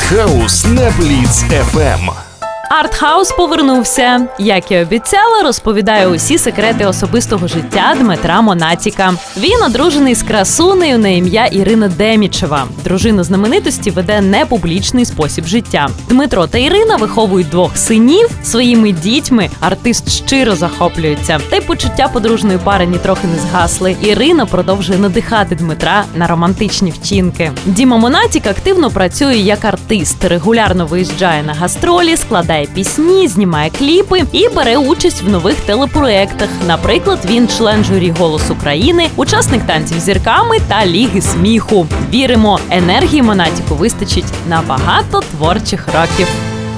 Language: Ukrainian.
Артхаус на Бліц FM. Артхаус повернувся. Як і обіцяла, розповідає усі секрети особистого життя Дмитра Монатіка. Він одружений з красунею на ім'я Ірина Демічева. Дружина знаменитості веде непублічний спосіб життя. Дмитро та Ірина виховують 2 синів. Своїми дітьми артист щиро захоплюється. Та й почуття подружної пари нітрохи не згасли. Ірина продовжує надихати Дмитра на романтичні вчинки. Діма Монатік активно працює як артист. Регулярно виїжджає на гастролі, складає пісні, знімає кліпи і бере участь в нових телепроєктах. Наприклад, він член журі «Голос України», учасник «Танців з зірками» та «Ліги сміху». Віримо, енергії Монатіку вистачить на багато творчих років.